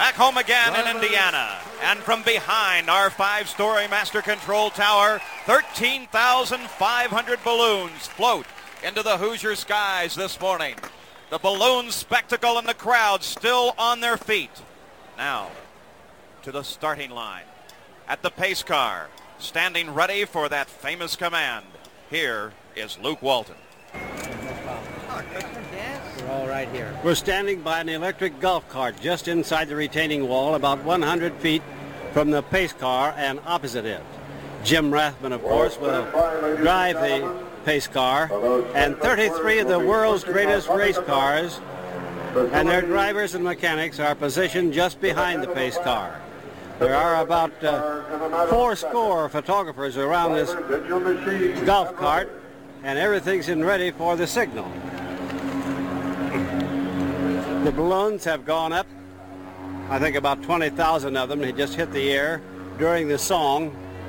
Back home again in Indiana. And from behind our 5-story master control tower, 13,500 balloons float into the Hoosier skies this morning. The balloon spectacle and the crowd still on their feet. Now to the starting line. At the pace car, standing ready for that famous command. Here is Luke Walton. We're all right here. We're standing by an electric golf cart just inside the retaining wall, about 100 feet from the pace car and opposite it. Jim Rathman, of course, will drive the pace car, and 33 of the world's greatest race cars and their drivers and mechanics are positioned just behind the pace car. There are about 4 photographers around this golf cart, and everything's in ready for the signal. The balloons have gone up, I think about 20,000 of them. They just hit the air during the song.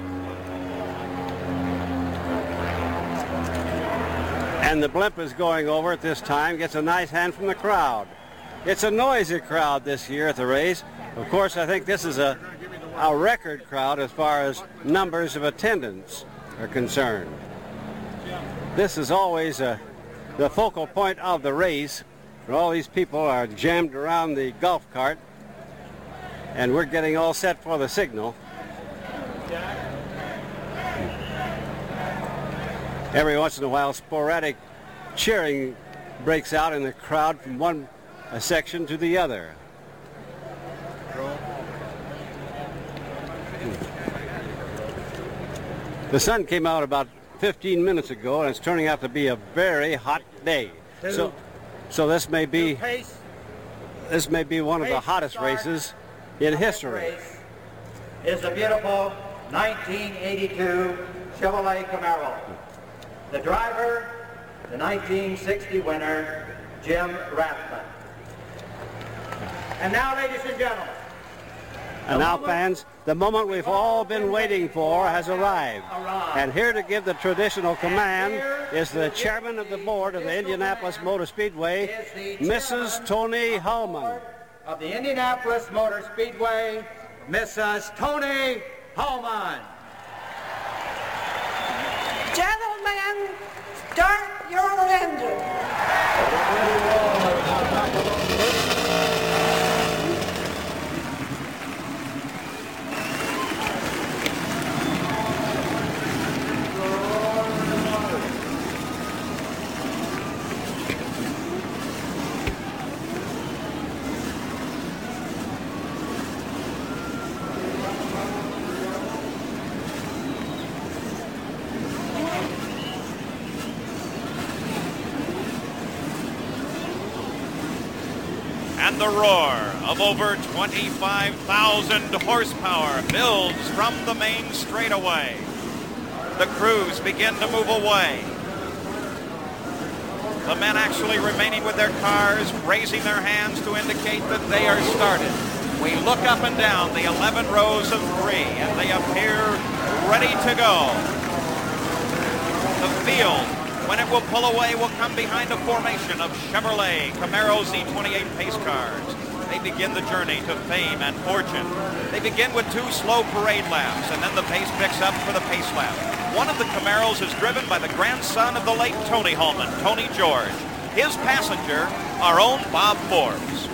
And the blimp is going over at this time, gets a nice hand from the crowd. It's a noisy crowd this year at the race. Of course, I think this is a record crowd as far as numbers of attendance are concerned. This is always the focal point of the race. All these people are jammed around the golf cart, and we're getting all set for the signal. Every once in a while, sporadic cheering breaks out in the crowd from one section to the other. The sun came out about 15 minutes ago, and it's turning out to be a very hot day. So this may be one of the hottest races in history. Is the beautiful 1982 Chevrolet Camaro. The driver, the 1960 winner, Jim Rathman. And now, ladies and gentlemen. And now, fans, the moment we've all been waiting for has arrived. And here to give the traditional command is the chairman of the board of the Indianapolis Motor Speedway, Mrs. Toni Hullman. Of the Indianapolis Motor Speedway, Mrs. Toni Hullman. Gentlemen, start your engine. And the roar of over 25,000 horsepower builds from the main straightaway. The crews begin to move away. The men actually remaining with their cars, raising their hands to indicate that they are started. We look up and down the 11 rows of 3, and they appear ready to go. The field, when it will pull away, will come behind a formation of Chevrolet Camaro Z28 pace cars. They begin the journey to fame and fortune. They begin with 2 slow parade laps, and then the pace picks up for the pace lap. One of the Camaros is driven by the grandson of the late Tony Hullman, Tony George. His passenger, our own Bob Forbes.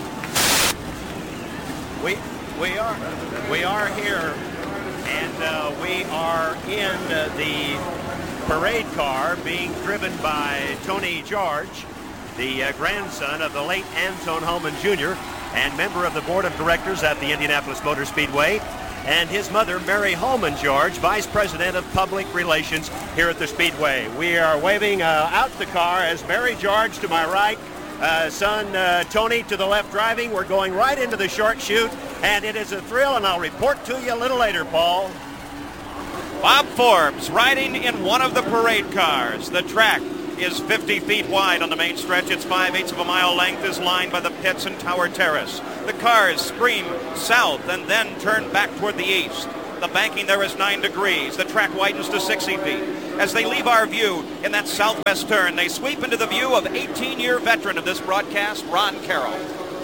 We are here, and we are in the parade car being driven by Tony George, the grandson of the late Anton Hullman Jr. and member of the board of directors at the Indianapolis Motor Speedway, and his mother, Mary Hullman George, vice president of public relations here at the Speedway. We are waving out the car as Mary George to my right, son Tony to the left driving. We're going right into the short chute, and it is a thrill, and I'll report to you a little later, Paul. Bob Forbes riding in one of the parade cars. The track is 50 feet wide on the main stretch. It's 5/8 of a mile length, is lined by the pits and Tower Terrace. The cars scream south and then turn back toward the east. The banking there is 9 degrees. The track widens to 60 feet. As they leave our view in that southwest turn, they sweep into the view of 18-year veteran of this broadcast, Ron Carroll.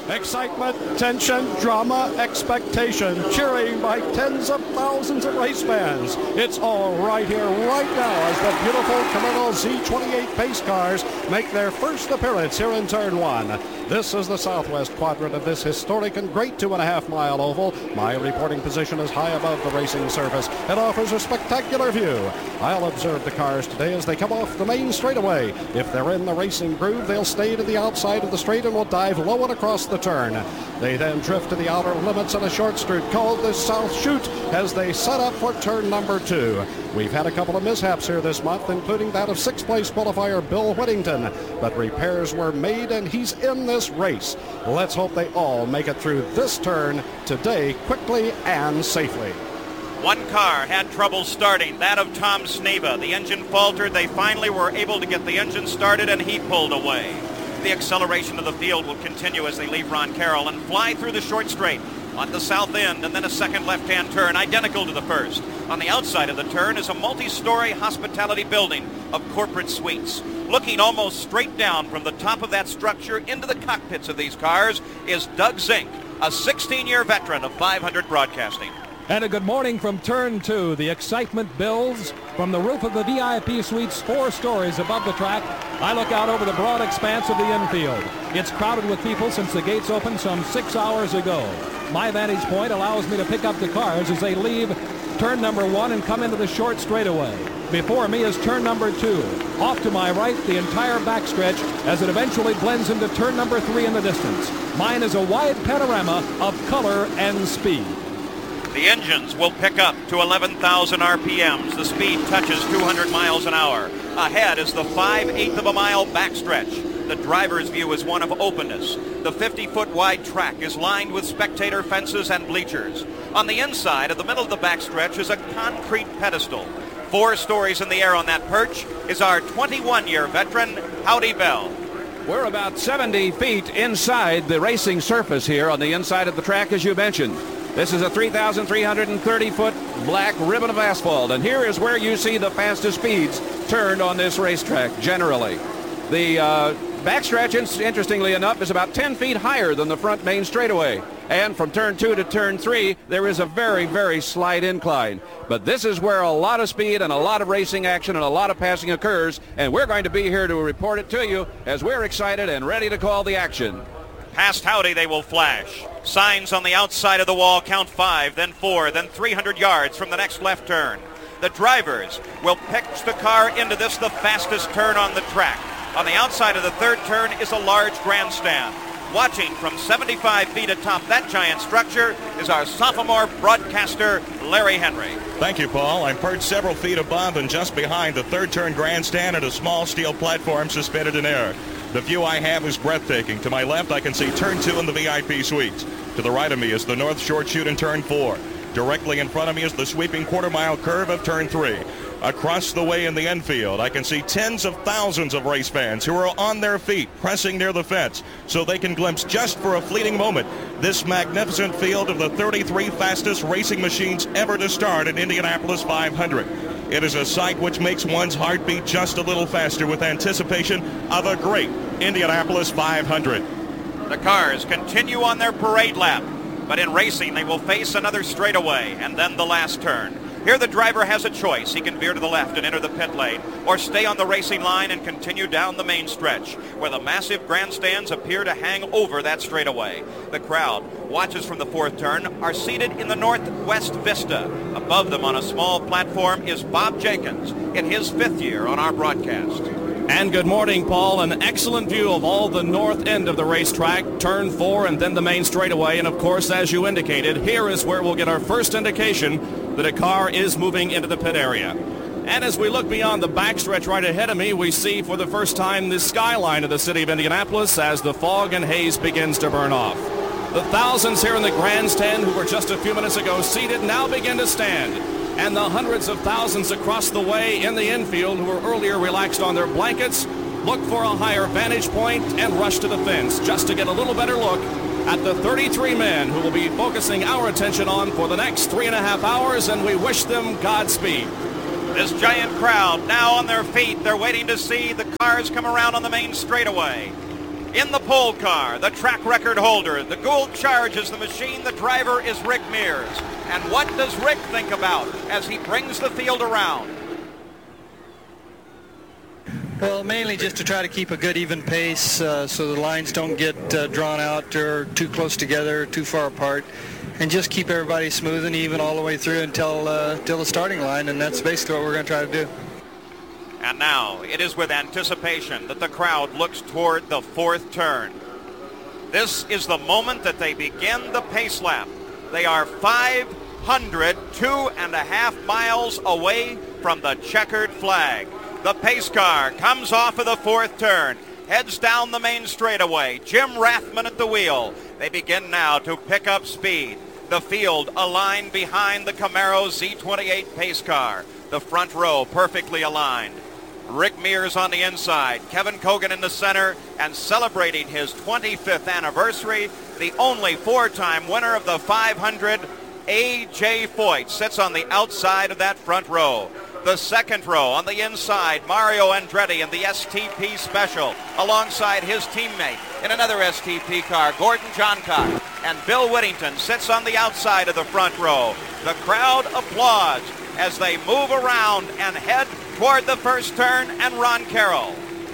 Excitement, tension, drama, expectation, cheering by tens of thousands of race fans. It's all right here, right now, as the beautiful Camaro Z28 pace cars make their first appearance here in Turn 1. This is the southwest quadrant of this historic and great 2.5-mile oval. My reporting position is high above the racing surface. It offers a spectacular view. I'll observe the cars today as they come off the main straightaway. If they're in the racing groove, they'll stay to the outside of the straight and will dive low and across the turn. They then drift to the outer limits on a short straight called the South Chute as they set up for turn number 2. We've had a couple of mishaps here this month, including that of 6th place qualifier Bill Whittington, but repairs were made and he's in this race. Let's hope they all make it through this turn today quickly and safely. One car had trouble starting, that of Tom Sneva. The engine faltered. They finally were able to get the engine started, and he pulled away. The acceleration of the field will continue as they leave Ron Carroll and fly through the short straight on the south end, and then a second left-hand turn identical to the first. On the outside of the turn is a multi-story hospitality building of corporate suites. Looking almost straight down from the top of that structure into the cockpits of these cars is Doug Zink, a 16-year veteran of 500 broadcasting. And a good morning from Turn 2. The excitement builds from the roof of the VIP suites 4 stories above the track. I look out over the broad expanse of the infield. It's crowded with people since the gates opened some 6 hours ago. My vantage point allows me to pick up the cars as they leave turn number 1 and come into the short straightaway. Before me is turn number 2. Off to my right, the entire backstretch as it eventually blends into turn number 3 in the distance. Mine is a wide panorama of color and speed. The engines will pick up to 11,000 RPMs. The speed touches 200 miles an hour. Ahead is the 5/8 of a mile backstretch. The driver's view is one of openness. The 50-foot wide track is lined with spectator fences and bleachers. On the inside of the middle of the backstretch is a concrete pedestal. 4 stories in the air on that perch is our 21-year veteran, Howdy Bell. We're about 70 feet inside the racing surface here on the inside of the track, as you mentioned. This is a 3,330-foot black ribbon of asphalt, and here is where you see the fastest speeds turned on this racetrack generally. The backstretch, interestingly enough, is about 10 feet higher than the front main straightaway. And from turn 2 to turn 3, there is a very, very slight incline. But this is where a lot of speed and a lot of racing action and a lot of passing occurs, and we're going to be here to report it to you as we're excited and ready to call the action. Past Howdy they will flash. Signs on the outside of the wall count 5, then 4, then 300 yards from the next left turn. The drivers will pitch the car into this, the fastest turn on the track. On the outside of the third turn is a large grandstand. Watching from 75 feet atop that giant structure is our sophomore broadcaster, Larry Henry. Thank you, Paul. I'm perched several feet above and just behind the third turn grandstand at a small steel platform suspended in air. The view I have is breathtaking. To my left, I can see turn 2 in the VIP suites. To the right of me is the North Short Chute in turn 4. Directly in front of me is the sweeping quarter-mile curve of turn 3. Across the way in the infield, I can see tens of thousands of race fans who are on their feet, pressing near the fence, so they can glimpse just for a fleeting moment this magnificent field of the 33 fastest racing machines ever to start in Indianapolis 500. It is a sight which makes one's heart beat just a little faster with anticipation of a great Indianapolis 500. The cars continue on their parade lap, but in racing they will face another straightaway and then the last turn. Here the driver has a choice. He can veer to the left and enter the pit lane, or stay on the racing line and continue down the main stretch, where the massive grandstands appear to hang over that straightaway. The crowd, watchers from the fourth turn, are seated in the northwest vista. Above them on a small platform is Bob Jenkins in his 5th year on our broadcast. And good morning, Paul. An excellent view of all the north end of the racetrack, turn 4 and then the main straightaway. And of course, as you indicated, here is where we'll get our first indication that a car is moving into the pit area. And as we look beyond the backstretch right ahead of me, we see for the first time the skyline of the city of Indianapolis as the fog and haze begins to burn off. The thousands here in the grandstand who were just a few minutes ago seated now begin to stand. And the hundreds of thousands across the way in the infield who were earlier relaxed on their blankets look for a higher vantage point and rush to the fence just to get a little better look at the 33 men who will be focusing our attention on for the next 3.5 hours, and we wish them Godspeed. This giant crowd now on their feet. They're waiting to see the cars come around on the main straightaway. In the pole car, the track record holder, the Gould Charge is the machine. The driver is Rick Mears. And what does Rick think about as he brings the field around? Well, mainly just to try to keep a good even pace so the lines don't get drawn out or too close together, too far apart, and just keep everybody smooth and even all the way through until the starting line, and that's basically what we're going to try to do. And now it is with anticipation that the crowd looks toward the fourth turn. This is the moment that they begin the pace lap. They are 502.5 miles away from the checkered flag. The pace car comes off of the fourth turn, heads down the main straightaway. Jim Rathman at the wheel. They begin now to pick up speed. The field aligned behind the Camaro Z28 pace car. The front row perfectly aligned. Rick Mears on the inside, Kevin Cogan in the center, and celebrating his 25th anniversary, the only four-time winner of the 500, A.J. Foyt, sits on the outside of that front row. The second row on the inside, Mario Andretti in the STP Special, alongside his teammate in another STP car, Gordon Johncock. And Bill Whittington sits on the outside of the front row. The crowd applauds as they move around and head toward the first turn and Ron Carroll.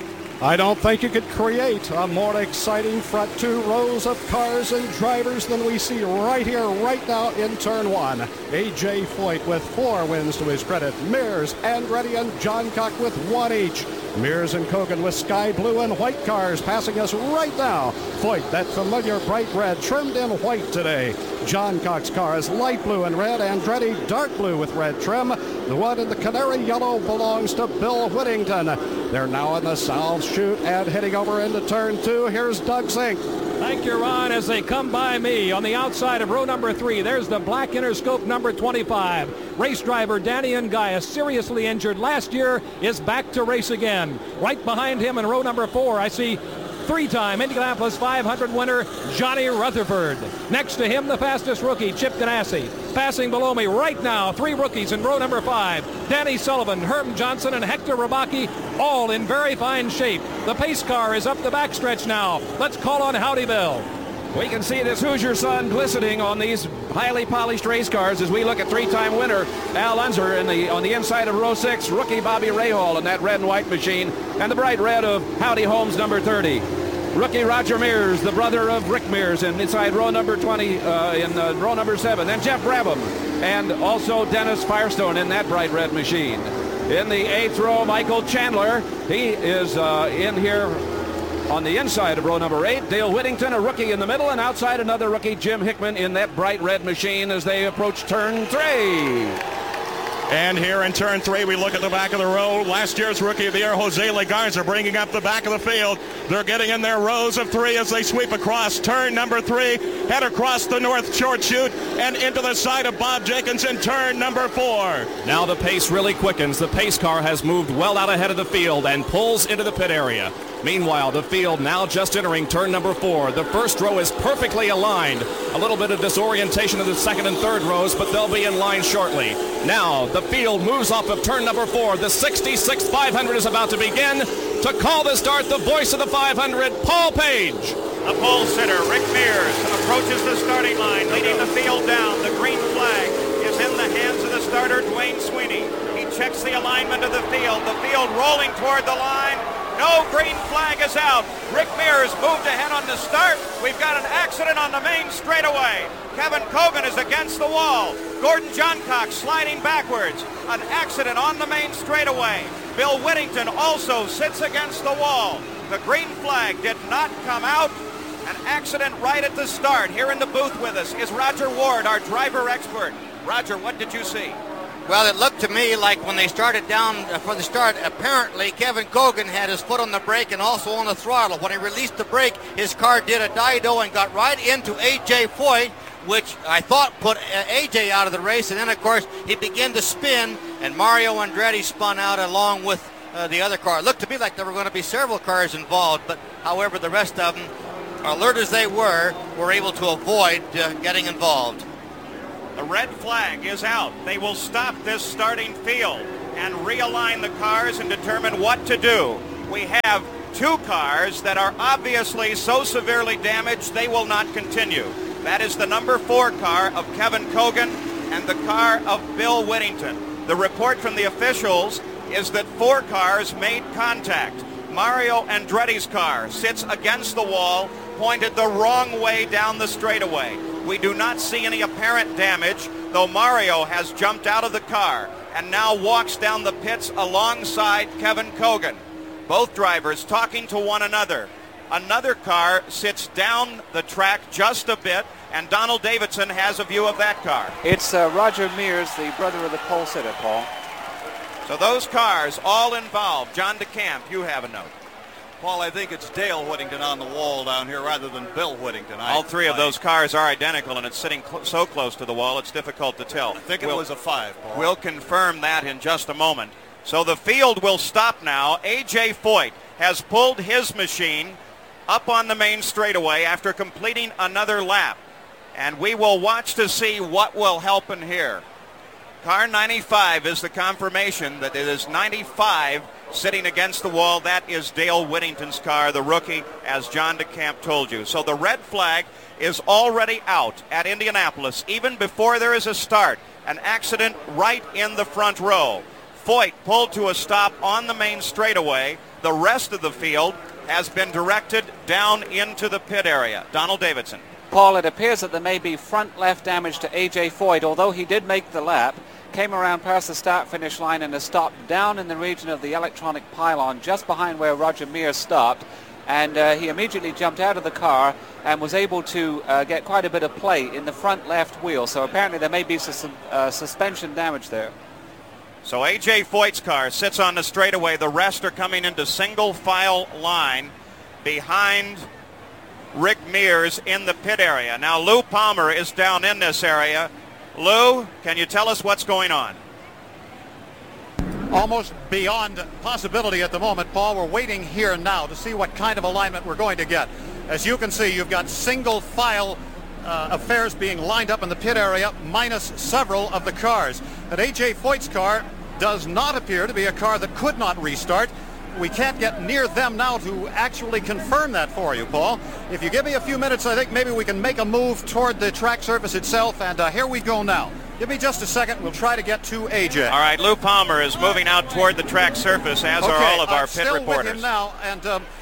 I don't think you could create a more exciting front two rows of cars and drivers than we see right here, right now in turn one. A.J. Foyt with 4 wins to his credit. Mears, Andretti, and Johncock with 1 each. Mears and Cogan with sky blue and white cars passing us right now. Foyt, that familiar bright red, trimmed in white today. Johncock's car is light blue and red. Andretti dark blue with red trim. The one in the canary yellow belongs to Bill Whittington. They're now in the south chute and heading over into turn 2. Here's Doug Zink. Thank you, Ron. As they come by me on the outside of row number 3, there's the black Interscope number 25. Race driver Danny Ungaius, seriously injured last year, is back to race again. Right behind him in row number 4, I see 3-time Indianapolis 500 winner Johnny Rutherford. Next to him, the fastest rookie, Chip Ganassi. Passing below me right now, 3 rookies in row number 5. Danny Sullivan, Herm Johnson, and Hector Rabaki, all in very fine shape. The pace car is up the backstretch now. Let's call on Howdy Bill. We can see this Hoosier sun glistening on these highly polished race cars as we look at 3-time winner Al Unser on the inside of row 6, rookie Bobby Rahal in that red and white machine, and the bright red of Howdy Holmes number 30. Rookie Roger Mears, the brother of Rick Mears, and inside row number 20 in row number 7. Then Jeff Brabham, and also Dennis Firestone in that bright red machine. In the 8th row, Michael Chandler. He is in here on the inside of row number 8. Dale Whittington, a rookie in the middle, and outside another rookie, Jim Hickman, in that bright red machine as they approach turn 3. And here in turn 3, we look at the back of the row. Last year's Rookie of the Year, Jose Legarza, bringing up the back of the field. They're getting in their rows of 3 as they sweep across turn number 3, head across the north short chute, and into the side of Bob Jenkins in turn number 4. Now the pace really quickens. The pace car has moved well out ahead of the field and pulls into the pit area. Meanwhile, the field now just entering turn number 4. The first row is perfectly aligned. A little bit of disorientation of the second and third rows, but they'll be in line shortly. Now, the field moves off of turn number 4. The 66th 500 is about to begin. To call the start, the voice of the 500, Paul Page. The pole sitter, Rick Mears, approaches the starting line, leading the field down. The green flag is in the hands of the starter, Dwayne Sweeney. He checks the alignment of the field rolling toward the line. No green flag is out. Rick Mears moved ahead on the start. We've got an accident on the main straightaway. Kevin Cogan is against the wall. Gordon Johncock sliding backwards. An accident on the main straightaway. Bill Whittington also sits against the wall. The green flag did not come out. An accident right at the start. Here in the booth with us is Roger Ward, our driver expert. Roger, what did you see? Well, it looked to me like when they started down for the start, apparently Kevin Cogan had his foot on the brake and also on the throttle. When he released the brake, his car did a dido and got right into A.J. Foyt, which I thought put A.J. out of the race. And then, of course, he began to spin, and Mario Andretti spun out along with the other car. It looked to me like there were going to be several cars involved, but however, the rest of them, alert as they were able to avoid getting involved. The red flag is out. They will stop this starting field and realign the cars and determine what to do. We have two cars that are obviously so severely damaged they will not continue. That is the number 4 car of Kevin Kogan and the car of Bill Whittington. The report from the officials is that 4 cars made contact. Mario Andretti's car sits against the wall, pointed the wrong way down the straightaway. We do not see any apparent damage, though Mario has jumped out of the car and now walks down the pits alongside Kevin Kogan. Both drivers talking to one another. Another car sits down the track just a bit, and Donald Davidson has a view of that car. It's Roger Mears, the brother of the pole sitter, Paul. So those cars all involved. John DeCamp, you have a note. Paul, I think it's Dale Whittington on the wall down here rather than Bill Whittington. All 3 of those cars are identical, and it's sitting so close to the wall it's difficult to tell. I think it was a 5, Paul. We'll confirm that in just a moment. So the field will stop now. A.J. Foyt has pulled his machine up on the main straightaway after completing another lap. And we will watch to see what will happen here. Car 95 is the confirmation that it is 95 sitting against the wall. That is Dale Whittington's car, the rookie, as John DeCamp told you. So the red flag is already out at Indianapolis, even before there is a start. An accident right in the front row. Foyt pulled to a stop on the main straightaway. The rest of the field has been directed down into the pit area. Donald Davidson. Paul, it appears that there may be front left damage to A.J. Foyt, although he did make the lap, came around past the start-finish line and has stopped down in the region of the electronic pylon just behind where Roger Mears stopped. And he immediately jumped out of the car and was able to get quite a bit of play in the front left wheel. So apparently there may be some suspension damage there. So A.J. Foyt's car sits on the straightaway. The rest are coming into single file line behind Rick Mears in the pit area. Now Lou Palmer is down in this area. Lou, can you tell us what's going on? Almost beyond possibility at the moment, Paul. We're waiting here now to see what kind of alignment we're going to get. As you can see, you've got single file affairs being lined up in the pit area, minus several of the cars. But A.J. Foyt's car does not appear to be a car that could not restart. We can't get near them now to actually confirm that for you, Paul. If you give me a few minutes, I think maybe we can make a move toward the track surface itself, and here we go now. Give me just a second. We'll try to get to AJ. All right, Lou Palmer is moving out toward the track surface, as are all of our pit reporters. With him now, and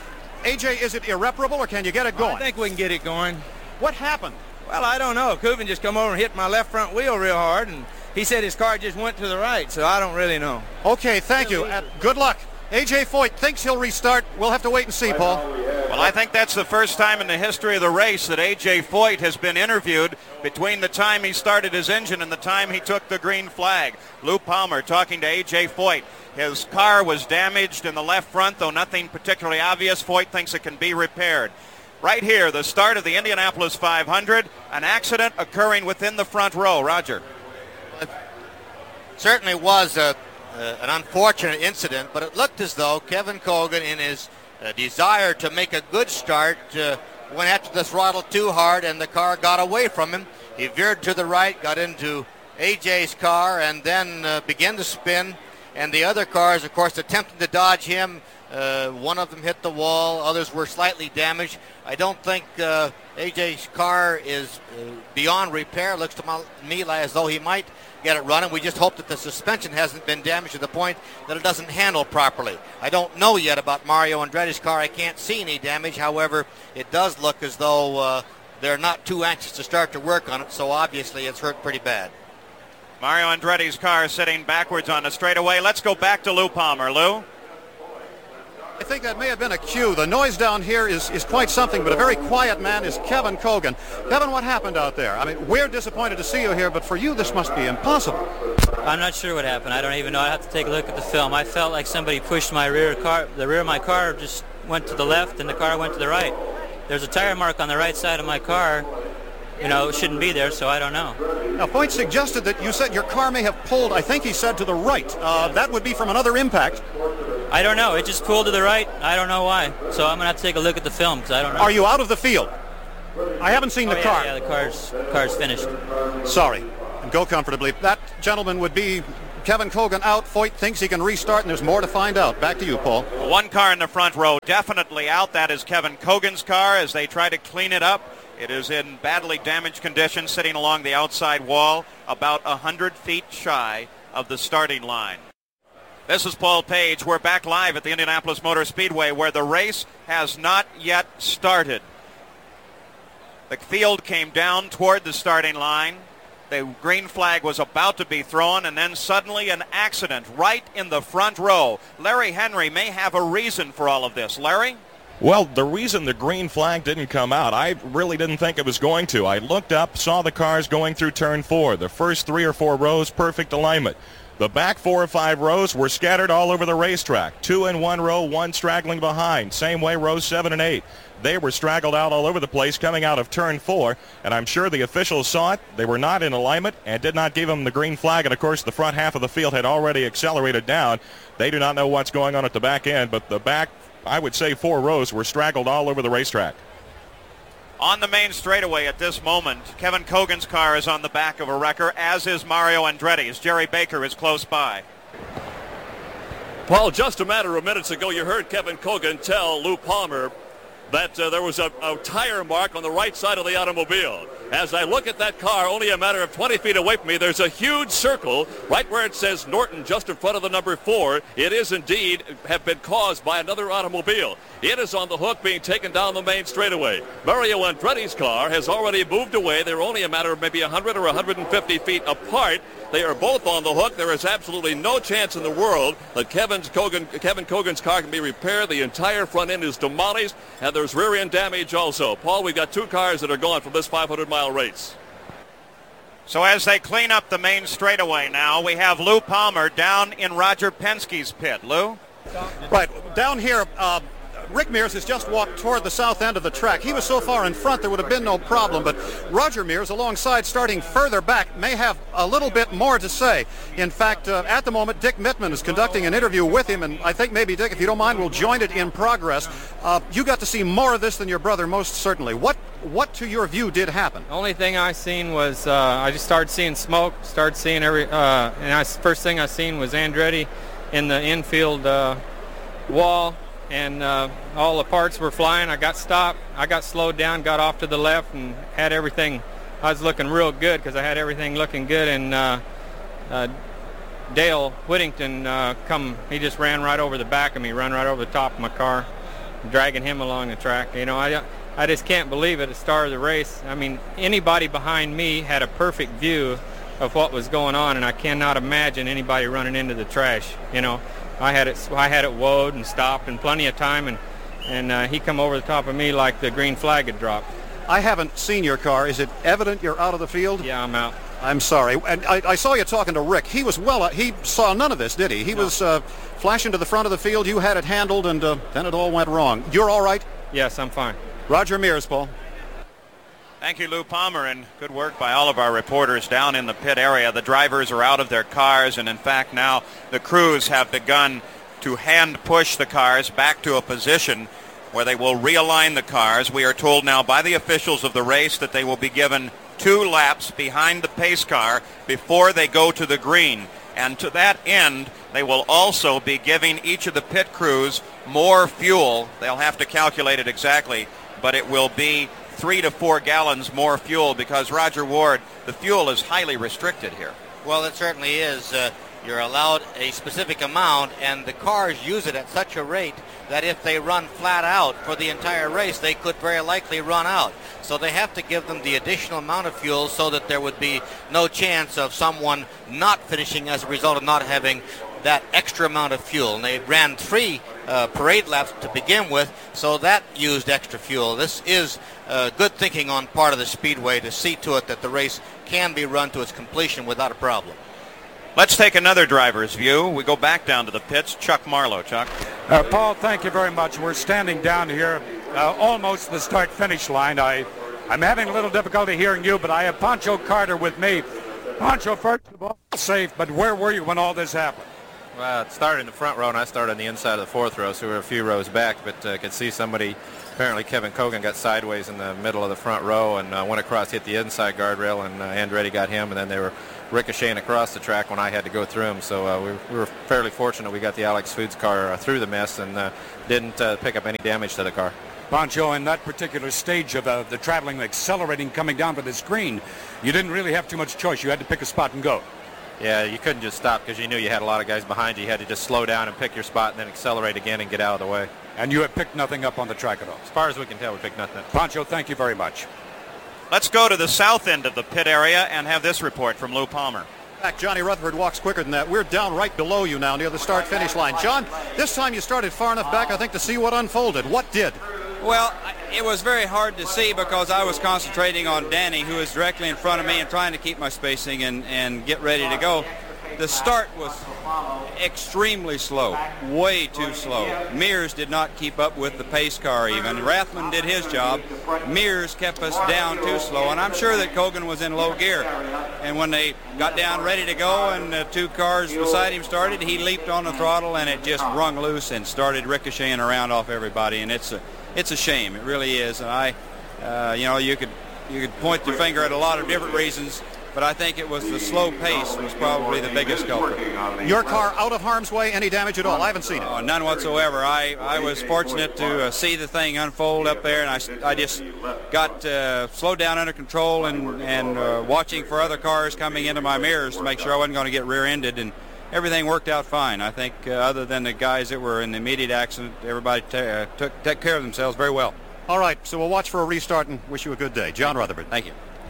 AJ, is it irreparable, or can you get it going? I think we can get it going. What happened? Well, I don't know. Kuven just come over and hit my left front wheel real hard, and he said his car just went to the right, so I don't really know. Okay, thank you. Good luck. A.J. Foyt thinks he'll restart. We'll have to wait and see, Paul. Well, I think that's the first time in the history of the race that A.J. Foyt has been interviewed between the time he started his engine and the time he took the green flag. Lou Palmer talking to A.J. Foyt. His car was damaged in the left front, though nothing particularly obvious. Foyt thinks it can be repaired. Right here, the start of the Indianapolis 500, an accident occurring within the front row. Roger. It certainly was an unfortunate incident, but it looked as though Kevin Kogan, in his desire to make a good start, went after the throttle too hard and the car got away from him. He veered to the right, got into AJ's car, and then began to spin. And the other cars, of course, attempting to dodge him. One of them hit the wall. Others were slightly damaged. I don't think AJ's car is beyond repair. Looks to me as though he might get it running. We just hope that the suspension hasn't been damaged to the point that it doesn't handle properly. I don't know yet about Mario Andretti's car. I can't see any damage. However, it does look as though they're not too anxious to start to work on it, so obviously it's hurt pretty bad. Mario Andretti's car sitting backwards on the straightaway. Let's go back to Lou Palmer. Lou? I think that may have been a cue. The noise down here is quite something, but a very quiet man is Kevin Kogan. Kevin, what happened out there? I mean, we're disappointed to see you here, but for you, this must be impossible. I'm not sure what happened. I don't even know. I have to take a look at the film. I felt like somebody pushed my rear car. The rear of my car just went to the left, and the car went to the right. There's a tire mark on the right side of my car. You know, it shouldn't be there, so I don't know. Now, Foyt suggested that you said your car may have pulled, I think he said, to the right. That would be from another impact. I don't know. It just pulled to the right. I don't know why. So I'm going to have to take a look at the film because I don't know. Are you out of the field? I haven't seen the car. Yeah, the car's finished. Sorry. And go comfortably. That gentleman would be Kevin Cogan out. Foyt thinks he can restart, and there's more to find out. Back to you, Paul. One car in the front row definitely out. That is Kevin Cogan's car as they try to clean it up. It is in badly damaged condition, sitting along the outside wall, about 100 feet shy of the starting line. This is Paul Page. We're back live at the Indianapolis Motor Speedway, where the race has not yet started. The field came down toward the starting line. The green flag was about to be thrown, and then suddenly an accident right in the front row. Larry Henry may have a reason for all of this. Larry? Well, the reason the green flag didn't come out, I really didn't think it was going to. I looked up, saw the cars going through turn 4. The first 3 or 4 rows, perfect alignment. The back 4 or 5 rows were scattered all over the racetrack. 2 in one row, 1 straggling behind. Same way rows 7 and 8. They were straggled out all over the place coming out of turn 4, and I'm sure the officials saw it. They were not in alignment and did not give them the green flag, and of course the front half of the field had already accelerated down. They do not know what's going on at the back end, but the back, I would say 4 rows were straggled all over the racetrack. On the main straightaway at this moment, Kevin Cogan's car is on the back of a wrecker, as is Mario Andretti's. Jerry Baker is close by. Paul, just a matter of minutes ago, you heard Kevin Cogan tell Lou Palmer that there was a tire mark on the right side of the automobile. As I look at that car, only a matter of 20 feet away from me, there's a huge circle right where it says Norton just in front of the number 4. It is indeed have been caused by another automobile. It is on the hook being taken down the main straightaway. Mario Andretti's car has already moved away. They're only a matter of maybe 100 or 150 feet apart. They are both on the hook. There is absolutely no chance in the world that Kevin Cogan's car can be repaired. The entire front end is demolished, and there's rear end damage also. Paul, we've got 2 cars that are gone from this 500-mile race. So as they clean up the main straightaway now, we have Lou Palmer down in Roger Penske's pit. Lou? Right, down here, Rick Mears has just walked toward the south end of the track. He was so far in front there would have been no problem, but Roger Mears alongside starting further back may have a little bit more to say. In fact, at the moment, Dick Mittman is conducting an interview with him, and I think maybe, Dick, if you don't mind, we'll join it in progress. You got to see more of this than your brother, most certainly. What to your view did happen? The only thing I seen was I just started seeing smoke, started seeing first thing I seen was Andretti in the infield wall, and all the parts were flying. I got stopped, I got slowed down, got off to the left, and had everything. I was looking real good because I had everything looking good, and Dale Whittington he just ran right over the back of me, run right over the top of my car, dragging him along the track. You know, I just can't believe it at the start of the race. I mean, anybody behind me had a perfect view of what was going on, and I cannot imagine anybody running into the trash. You know, I had it woed and stopped in plenty of time, and he come over the top of me like the green flag had dropped. I haven't seen your car. Is it evident you're out of the field? Yeah, I'm out. I'm sorry. And I saw you talking to Rick. He was he saw none of this, did he? He was flashing to the front of the field. You had it handled, and then it all went wrong. You're all right? Yes, I'm fine. Roger Mears, Paul. Thank you, Lou Palmer, and good work by all of our reporters down in the pit area. The drivers are out of their cars, and in fact now the crews have begun to hand push the cars back to a position where they will realign the cars. We are told now by the officials of the race that they will be given 2 laps behind the pace car before they go to the green. And to that end, they will also be giving each of the pit crews more fuel. They'll have to calculate it exactly, but it will be 3 to 4 gallons more fuel because, Roger Ward, the fuel is highly restricted here. Well, it certainly is. You're allowed a specific amount, and the cars use it at such a rate that if they run flat out for the entire race, they could very likely run out. So they have to give them the additional amount of fuel so that there would be no chance of someone not finishing as a result of not having that extra amount of fuel. And they ran 3 parade laps to begin with, so that used extra fuel. This is good thinking on part of the Speedway to see to it that the race can be run to its completion without a problem. Let's take another driver's view. We go back down to the pits. Chuck Marlowe. Chuck. Paul, thank you very much. We're standing down here almost the start-finish line. I'm having a little difficulty hearing you, but I have Pancho Carter with me. Pancho, first of all, safe, but where were you when all this happened? Well, it started in the front row, and I started on the inside of the 4th row, so we were a few rows back, but could see somebody apparently Kevin Kogan got sideways in the middle of the front row and went across, hit the inside guardrail, and Andretti got him, and then they were ricocheting across the track when I had to go through them. So we were fairly fortunate we got the Alex Foods car through the mess and didn't pick up any damage to the car. Pancho, in that particular stage of the traveling, accelerating, coming down to this green, you didn't really have too much choice. You had to pick a spot and go. Yeah, you couldn't just stop because you knew you had a lot of guys behind you. You had to just slow down and pick your spot and then accelerate again and get out of the way. And you have picked nothing up on the track at all? As far as we can tell, we picked nothing up. Pancho, thank you very much. Let's go to the south end of the pit area and have this report from Lou Palmer. Johnny Rutherford walks quicker than that. We're down right below you now near the start-finish line. John, this time you started far enough back, I think, to see what unfolded. What did? Well, it was very hard to see because I was concentrating on Danny, who was directly in front of me, and trying to keep my spacing and get ready to go. The start was extremely slow, way too slow. Mears did not keep up with the pace car even. Rathman did his job. Mears kept us down too slow, and I'm sure that Kogan was in low gear. And when they got down ready to go and the two cars beside him started, he leaped on the throttle and it just rung loose and started ricocheting around off everybody. And it's a shame. It really is. And you could point your finger at a lot of different reasons, but I think it was the slow pace was probably the biggest culprit. Your car out of harm's way? Any damage at all? I haven't seen it. Oh, none whatsoever. I was fortunate to see the thing unfold up there, and I just got slowed down under control and watching for other cars coming into my mirrors to make sure I wasn't going to get rear-ended, and everything worked out fine. I think other than the guys that were in the immediate accident, everybody took care of themselves very well. All right, so we'll watch for a restart and wish you a good day. John Rutherford. Thank you.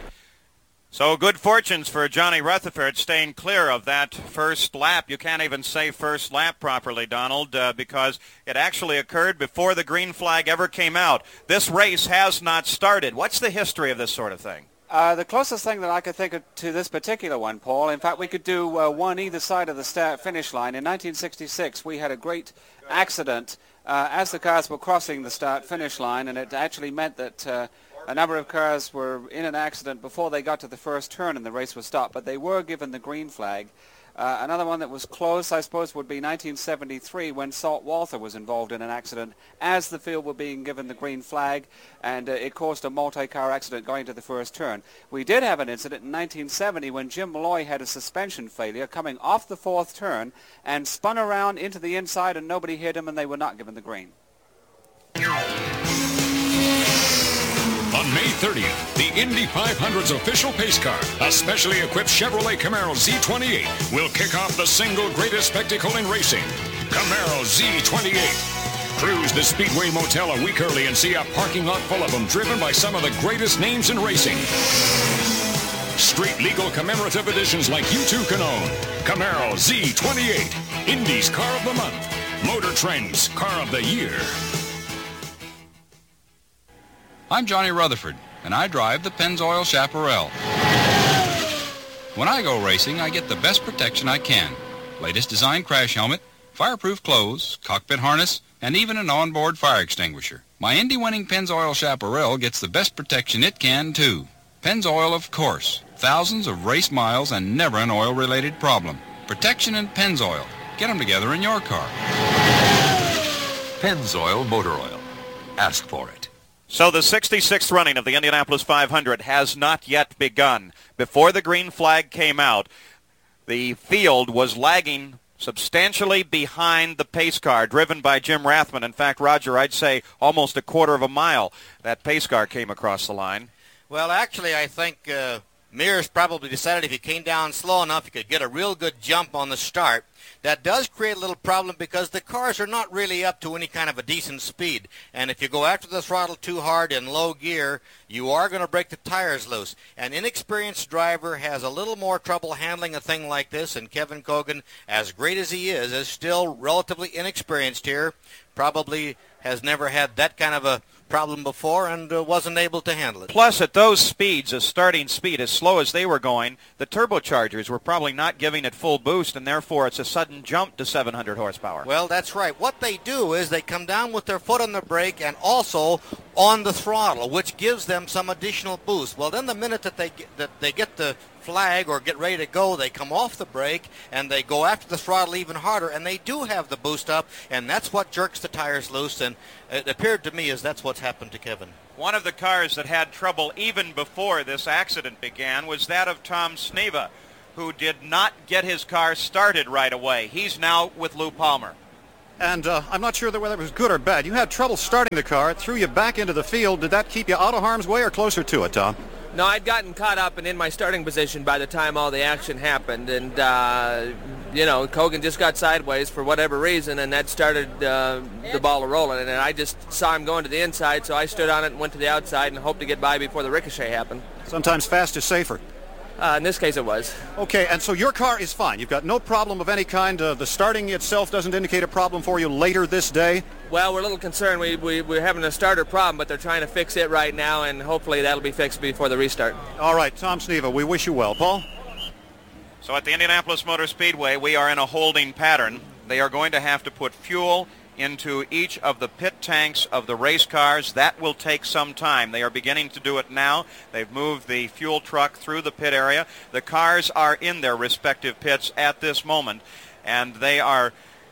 So good fortunes for Johnny Rutherford staying clear of that first lap. You can't even say first lap properly, Donald, because it actually occurred before the green flag ever came out. This race has not started. What's the history of this sort of thing? The closest thing that I could think of to this particular one, Paul, in fact, we could do one either side of the start-finish line. In 1966, we had a great accident as the cars were crossing the start-finish line, and it actually meant that a number of cars were in an accident before they got to the first turn and the race was stopped, but they were given the green flag. Another one that was close, I suppose, would be 1973 when Salt Walther was involved in an accident as the field were being given the green flag, and it caused a multi-car accident going to the first turn. We did have an incident in 1970 when Jim Malloy had a suspension failure coming off the fourth turn and spun around into the inside and nobody hit him and they were not given the green. On May 30th, the Indy 500's official pace car, a specially equipped Chevrolet Camaro Z28, will kick off the single greatest spectacle in racing, Camaro Z28. Cruise the Speedway Motel a week early and see a parking lot full of them driven by some of the greatest names in racing. Street legal commemorative editions like you too can own. Camaro Z28, Indy's Car of the Month, Motor Trend's Car of the Year. I'm Johnny Rutherford, and I drive the Pennzoil Chaparral. When I go racing, I get the best protection I can. Latest design crash helmet, fireproof clothes, cockpit harness, and even an onboard fire extinguisher. My Indy-winning Pennzoil Chaparral gets the best protection it can, too. Pennzoil, of course. Thousands of race miles and never an oil-related problem. Protection and Pennzoil. Get them together in your car. Pennzoil Motor Oil. Ask for it. So the 66th running of the Indianapolis 500 has not yet begun. Before the green flag came out, the field was lagging substantially behind the pace car driven by Jim Rathman. In fact, Roger, I'd say almost a quarter of a mile that pace car came across the line. Well, actually, I think Mears probably decided if he came down slow enough, he could get a real good jump on the start. That does create a little problem because the cars are not really up to any kind of a decent speed. And if you go after the throttle too hard in low gear, you are going to break the tires loose. An inexperienced driver has a little more trouble handling a thing like this, and Kevin Kogan, as great as he is still relatively inexperienced here, probably has never had that kind of a problem before and wasn't able to handle it. Plus, at those speeds, a starting speed, as slow as they were going, the turbochargers were probably not giving it full boost, and therefore it's a sudden jump to 700 horsepower. Well, that's right. What they do is they come down with their foot on the brake and also on the throttle, which gives them some additional boost. Well, then the minute that they get the flag or get ready to go, they come off the brake and they go after the throttle even harder, and they do have the boost up, and that's what jerks the tires loose, and it appeared to me as that's what's happened to Kevin. One of the cars that had trouble even before this accident began was that of Tom Sneva, who did not get his car started right away. He's now with Lou Palmer. And I'm not sure whether it was good or bad. You had trouble starting the car. It threw you back into the field. Did that keep you out of harm's way or closer to it, Tom? No, I'd gotten caught up and in my starting position by the time all the action happened. And, Kogan just got sideways for whatever reason, and that started the ball rolling. And I just saw him going to the inside, so I stood on it and went to the outside and hoped to get by before the ricochet happened. Sometimes fast is safer. In this case, it was. Okay, and so your car is fine. You've got no problem of any kind. The starting itself doesn't indicate a problem for you later this day? Well, we're a little concerned. We're having a starter problem, but they're trying to fix it right now, and hopefully that'll be fixed before the restart. All right, Tom Sneva, we wish you well. Paul? So at the Indianapolis Motor Speedway, we are in a holding pattern. They are going to have to put fuel into each of the pit tanks of the race cars. That will take some time. They are beginning to do it now. They've moved the fuel truck through the pit area. The cars are in their respective pits at this moment, and they are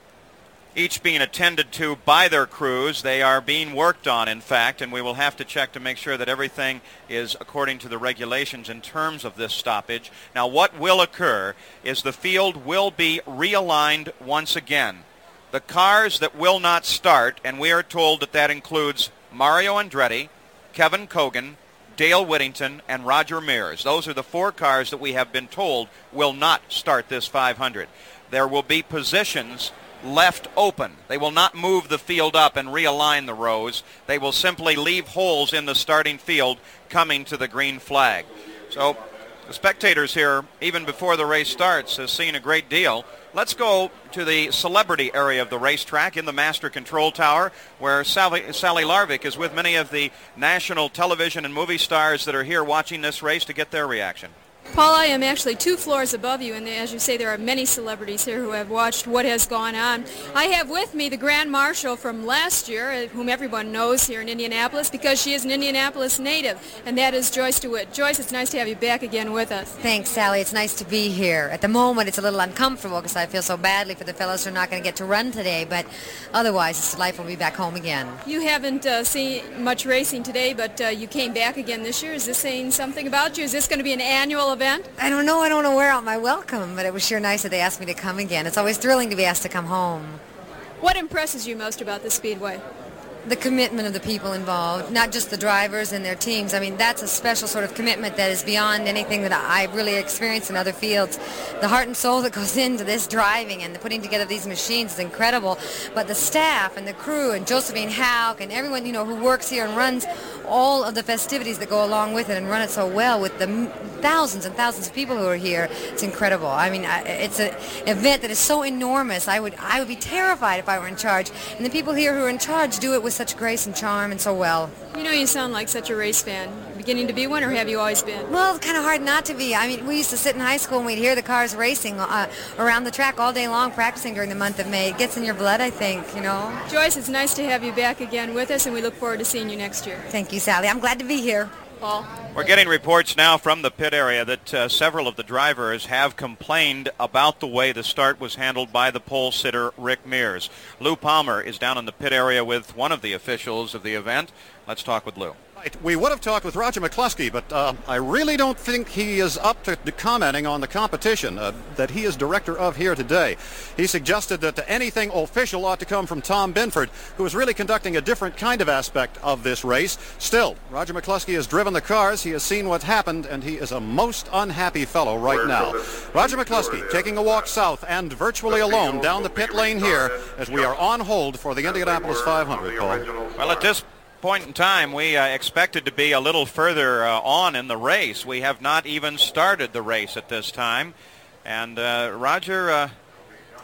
each being attended to by their crews. They are being worked on, in fact, and we will have to check to make sure that everything is according to the regulations in terms of this stoppage. Now, what will occur is the field will be realigned once again. The cars that will not start, and we are told that that includes Mario Andretti, Kevin Kogan, Dale Whittington, and Roger Mears. Those are the 4 cars that we have been told will not start this 500. There will be positions left open. They will not move the field up and realign the rows. They will simply leave holes in the starting field coming to the green flag. So the spectators here, even before the race starts, has seen a great deal. Let's go to the celebrity area of the racetrack in the Master Control Tower, where Sally Larvik is with many of the national television and movie stars that are here watching this race to get their reaction. Paul, I am actually 2 floors above you, and as you say, there are many celebrities here who have watched what has gone on. I have with me the Grand Marshal from last year, whom everyone knows here in Indianapolis, because she is an Indianapolis native, and that is Joyce DeWitt. Joyce, it's nice to have you back again with us. Thanks, Sally. It's nice to be here. At the moment, it's a little uncomfortable because I feel so badly for the fellows who are not going to get to run today, but otherwise, it's delightful to be back home again. You haven't seen much racing today, but you came back again this year. Is this saying something about you? Is this going to be an annual event? I don't know. I don't want to wear out my welcome, but it was sure nice that they asked me to come again. It's always thrilling to be asked to come home. What impresses you most about the Speedway? The commitment of the people involved, not just the drivers and their teams. I mean, that's a special sort of commitment that is beyond anything that I've really experienced in other fields. The heart and soul that goes into this driving and the putting together of these machines is incredible. But the staff and the crew and Josephine Hauk and everyone, who works here and runs all of the festivities that go along with it and run it so well with the thousands and thousands of people who are here, it's incredible. I mean, it's an event that is so enormous. I would be terrified if I were in charge. And the people here who are in charge do it with such grace and charm and so well. You sound like such a race fan. Beginning to be one, or have you always been? Well, it's kind of hard not to be. I mean, we used to sit in high school and we'd hear the cars racing around the track all day long, practicing during the month of May. It gets in your blood, I think, Joyce, it's nice to have you back again with us, and we look forward to seeing you next year. Thank you, Sally. I'm glad to be here. Paul? We're getting reports now from the pit area that several of the drivers have complained about the way the start was handled by the pole sitter, Rick Mears. Lou Palmer is down in the pit area with one of the officials of the event. Let's talk with Lou. We would have talked with Roger McCluskey, but I really don't think he is up to commenting on the competition that he is director of here today. He suggested that anything official ought to come from Tom Binford, who is really conducting a different kind of aspect of this race. Still, Roger McCluskey has driven the cars, he has seen what happened, and he is a most unhappy fellow right now. Roger McCluskey taking a walk south and virtually alone down the pit lane here as we are on hold for the Indianapolis 500, Paul. Well, at this point in time, we expected to be a little further on in the race. We have not even started the race at this time. And Roger,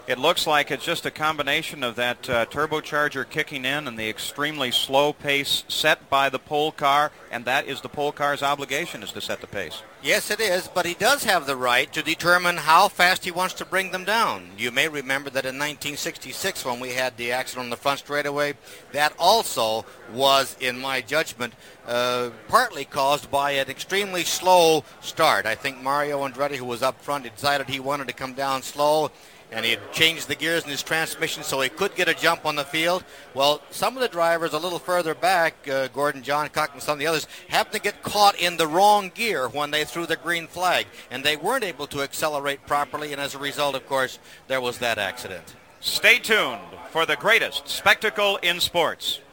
It looks like it's just a combination of that turbocharger kicking in and the extremely slow pace set by the pole car, and that is the pole car's obligation, is to set the pace. Yes, it is, but he does have the right to determine how fast he wants to bring them down. You may remember that in 1966, when we had the accident on the front straightaway, that also was, in my judgment, partly caused by an extremely slow start. I think Mario Andretti, who was up front, decided he wanted to come down slow, and he had changed the gears in his transmission so he could get a jump on the field. Well, some of the drivers a little further back, Gordon Johncock and some of the others, happened to get caught in the wrong gear when they threw the green flag, and they weren't able to accelerate properly, and as a result, of course, there was that accident. Stay tuned for the greatest spectacle in sports.